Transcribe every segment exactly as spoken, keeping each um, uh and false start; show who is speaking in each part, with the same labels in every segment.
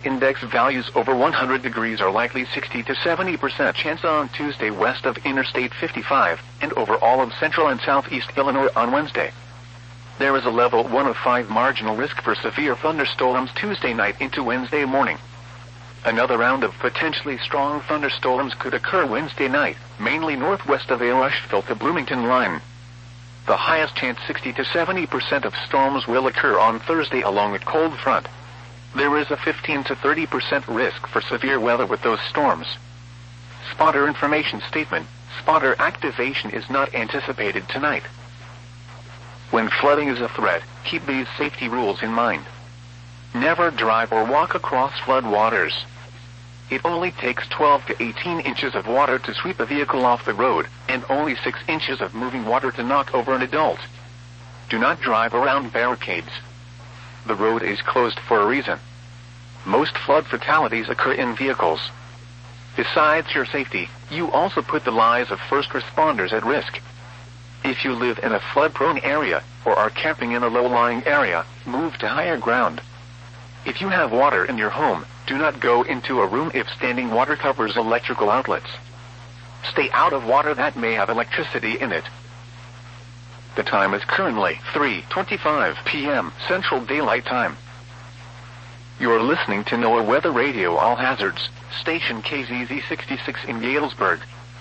Speaker 1: index values over one hundred degrees are likely sixty to seventy percent chance on Tuesday west of Interstate fifty-five, and over all of central and southeast Illinois on Wednesday. There is a level one of five marginal risk for severe thunderstorms Tuesday night into Wednesday morning. Another round of potentially strong thunderstorms could occur Wednesday night, mainly northwest of the Rushville to Bloomington line. The highest chance sixty to seventy percent of storms will occur on Thursday along a cold front. There is a fifteen to thirty percent risk for severe weather with those storms. Spotter information statement: spotter activation is not anticipated tonight. When flooding is a threat, keep these safety rules in mind. Never drive or walk across flood waters. It only takes twelve to eighteen inches of water to sweep a vehicle off the road, and only six inches of moving water to knock over an adult. Do not drive around barricades. The road is closed for a reason. Most flood fatalities occur in vehicles. Besides your safety, you also put the lives of first responders at risk. If you live in a flood-prone area, or are camping in a low-lying area, move to higher ground. If you have water in your home, do not go into a room if standing water covers electrical outlets. Stay out of water that may have electricity in it. The time is currently three twenty-five p m Central Daylight Time. You are listening to NOAA Weather Radio All Hazards, station K Z Z sixty-six in Galesburg.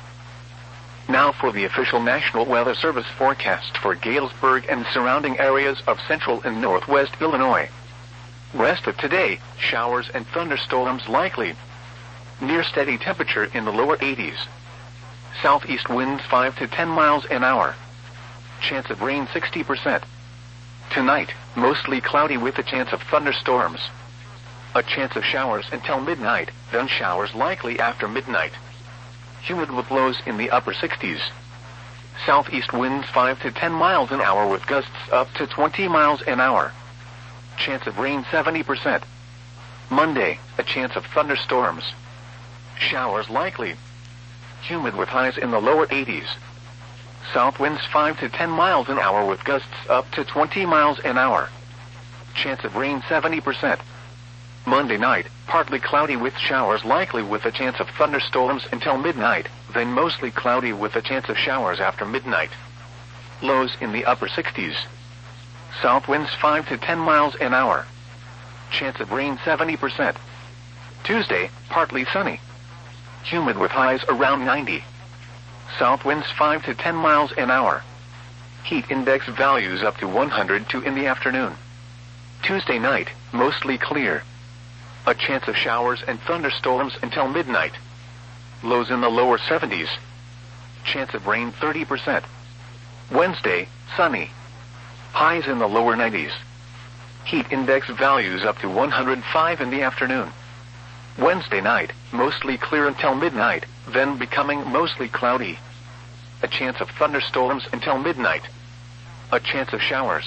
Speaker 1: Now for the official National Weather Service forecast for Galesburg and surrounding areas of central and northwest Illinois. Rest of today, showers and thunderstorms likely. Near steady temperature in the lower eighties. Southeast winds five to ten miles an hour. Chance of rain sixty percent. Tonight, mostly cloudy with a chance of thunderstorms. A chance of showers until midnight, then showers likely after midnight. Humid with lows in the upper sixties. Southeast winds five to ten miles an hour with gusts up to twenty miles an hour. Chance of rain seventy percent. Monday, a chance of thunderstorms. Showers likely. Humid with highs in the lower eighties. South winds five to ten miles an hour with gusts up to twenty miles an hour. Chance of rain seventy percent. Monday night, partly cloudy with showers likely with a chance of thunderstorms until midnight, then mostly cloudy with a chance of showers after midnight. Lows in the upper sixties. South winds five to ten miles an hour. Chance of rain seventy percent. Tuesday, partly sunny. Humid with highs around ninety. South winds five to ten miles an hour. Heat index values up to one hundred two in the afternoon. Tuesday night, mostly clear. A chance of showers and thunderstorms until midnight. Lows in the lower seventies. Chance of rain thirty percent. Wednesday, sunny. Highs in the lower nineties. Heat index values up to one hundred five in the afternoon. Wednesday night, mostly clear until midnight, then becoming mostly cloudy. A chance of thunderstorms until midnight. A chance of showers.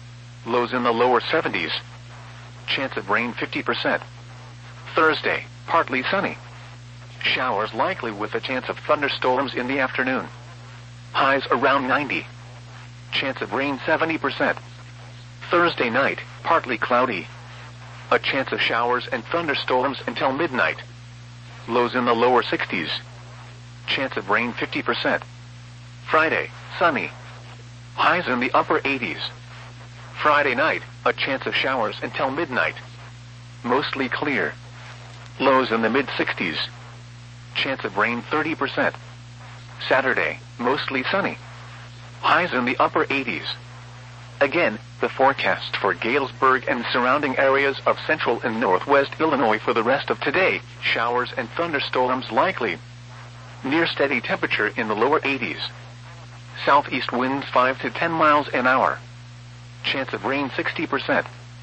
Speaker 1: Lows in the lower seventies. Chance of rain fifty percent. Thursday, partly sunny. Showers likely with a chance of thunderstorms in the afternoon. Highs around ninety. Chance of rain seventy percent. Thursday night, partly cloudy. A chance of showers and thunderstorms until midnight. Lows in the lower sixties. Chance of rain fifty percent. Friday, sunny. Highs in the upper eighties. Friday night, a chance of showers until midnight. Mostly clear. Lows in the mid sixties. Chance of rain thirty percent. Saturday, mostly sunny. Highs in the upper eighties. Again, the forecast for Galesburg and surrounding areas of central and northwest Illinois for the rest of today, showers and thunderstorms likely. Near steady temperature in the lower eighties. Southeast winds five to ten miles an hour. Chance of rain sixty percent.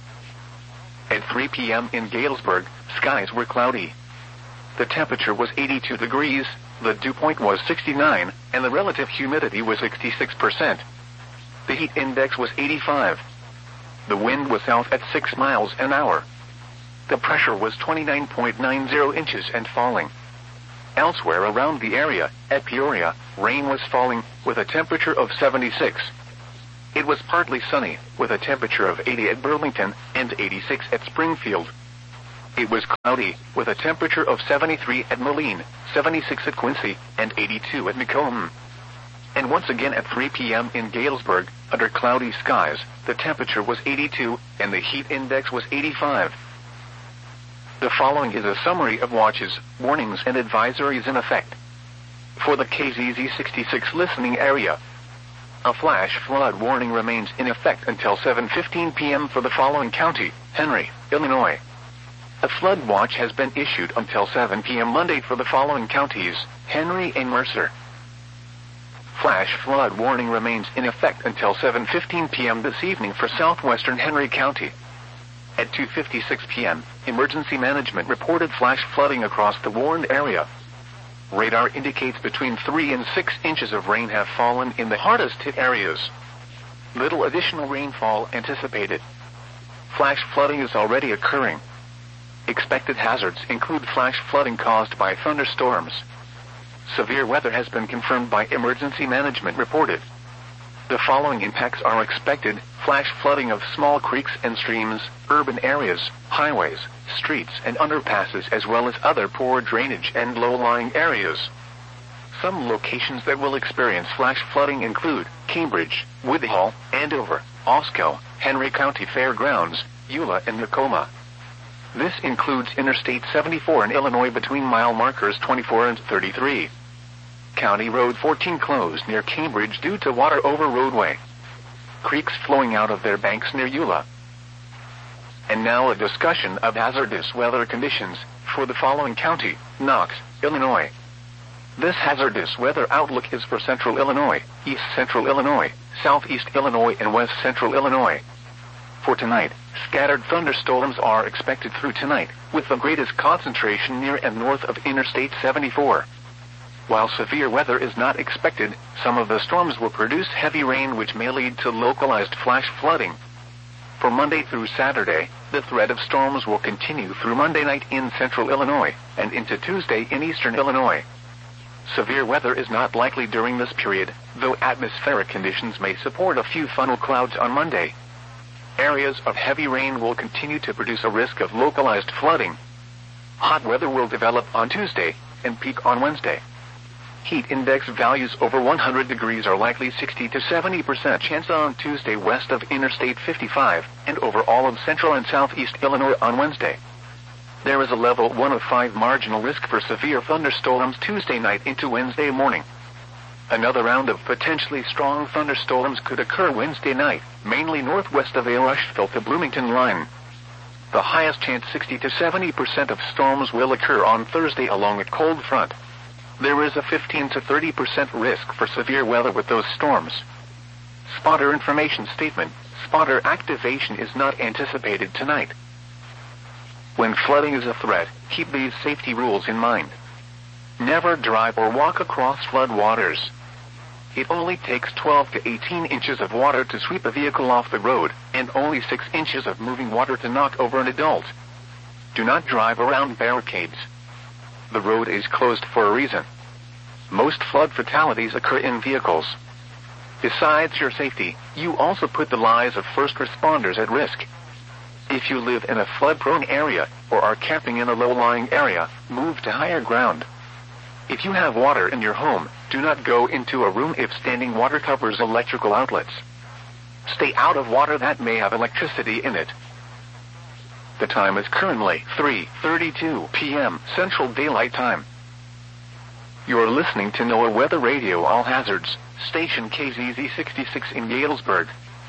Speaker 1: At three p m in Galesburg, skies were cloudy. The temperature was eighty-two degrees, the dew point was sixty-nine, and the relative humidity was sixty-six percent. The heat index was eighty-five. The wind was south at six miles an hour. The pressure was twenty-nine point nine zero inches and falling. Elsewhere around the area, at Peoria, rain was falling, with a temperature of seventy-six. It was partly sunny, with a temperature of eighty at Burlington, and eighty-six at Springfield. It was cloudy, with a temperature of seventy-three at Moline, seventy-six at Quincy, and eighty-two at Macomb. And once again at three p m in Galesburg, under cloudy skies, the temperature was eighty-two, and the heat index was eighty-five. The following is a summary of watches, warnings and advisories in effect. For the K Z Z sixty-six listening area, a flash flood warning remains in effect until seven fifteen p m for the following county: Henry, Illinois. A flood watch has been issued until seven p m Monday for the following counties: Henry and Mercer. Flash flood warning remains in effect until seven fifteen p m this evening for southwestern Henry County. At two fifty-six p m, emergency management reported flash flooding across the warned area. Radar indicates between three and six inches of rain have fallen in the hardest hit areas. Little additional rainfall anticipated. Flash flooding is already occurring. Expected hazards include flash flooding caused by thunderstorms. Severe weather has been confirmed by emergency management reported. The following impacts are expected: flash flooding of small creeks and streams, urban areas, highways, streets and underpasses, as well as other poor drainage and low-lying areas. Some locations that will experience flash flooding include Cambridge, Whitehall, Andover, Osco, Henry County Fairgrounds, Eula and Tacoma. This includes Interstate seventy-four in Illinois between mile markers twenty-four and thirty-three. County Road fourteen closed near Cambridge due to water over roadway. Creeks flowing out of their banks near Eula. And now a discussion of hazardous weather conditions for the following county: Knox, Illinois. This hazardous weather outlook is for central Illinois, east central Illinois, southeast Illinois and west central Illinois. For tonight, scattered thunderstorms are expected through tonight, with the greatest concentration near and north of Interstate seventy-four. While severe weather is not expected, some of the storms will produce heavy rain which may lead to localized flash flooding. For Monday through Saturday, the threat of storms will continue through Monday night in central Illinois, and into Tuesday in eastern Illinois. Severe weather is not likely during this period, though atmospheric conditions may support a few funnel clouds on Monday. Areas of heavy rain will continue to produce a risk of localized flooding. Hot weather will develop on Tuesday, and peak on Wednesday. Heat index values over one hundred degrees are likely sixty to seventy percent chance on Tuesday west of Interstate fifty-five, and over all of central and southeast Illinois on Wednesday. There is a level one of five marginal risk for severe thunderstorms Tuesday night into Wednesday morning. Another round of potentially strong thunderstorms could occur Wednesday night, mainly northwest of the Rushville to Bloomington line. The highest chance sixty to seventy percent of storms will occur on Thursday along a cold front. There is a fifteen to thirty percent risk for severe weather with those storms. Spotter information statement: spotter activation is not anticipated tonight. When flooding is a threat, keep these safety rules in mind. Never drive or walk across flood waters. It only takes twelve to eighteen inches of water to sweep a vehicle off the road, and only six inches of moving water to knock over an adult. Do not drive around barricades. The road is closed for a reason. Most flood fatalities occur in vehicles. Besides your safety, you also put the lives of first responders at risk. If you live in a flood-prone area, or are camping in a low-lying area, move to higher ground. If you have water in your home, do not go into a room if standing water covers electrical outlets. Stay out of water that may have electricity in it. The time is currently three thirty-two p m Central Daylight Time. You're listening to NOAA Weather Radio All Hazards, station K Z Z sixty-six in Galesburg.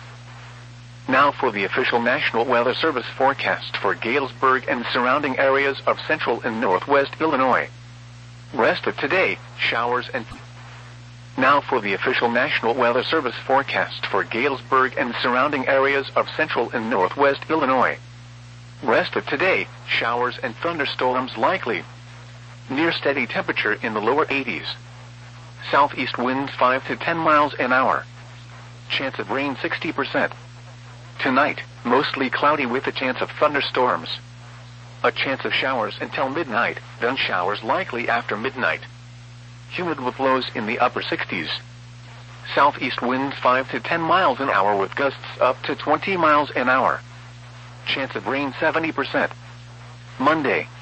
Speaker 1: Now for the official National Weather Service forecast for Galesburg and surrounding areas of central and northwest Illinois. Rest of today, showers and... Now for the official National Weather Service forecast for Galesburg and surrounding areas of central and northwest Illinois. Rest of today, showers and thunderstorms likely. Near steady temperature in the lower eighties. Southeast winds five to ten miles an hour. Chance of rain sixty percent. Tonight, mostly cloudy with a chance of thunderstorms. A chance of showers until midnight, then showers likely after midnight. Humid with lows in the upper sixties. Southeast winds five to ten miles an hour with gusts up to twenty miles an hour. Chance of rain seventy percent. Monday,